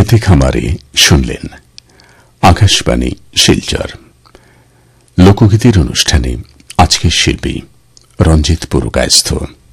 খেতে খামারে শুনলেন আকাশবাণী শিলচর। লোকগীতির অনুষ্ঠানে আজকের শিল্পী রঞ্জিত পুরকায়স্থ।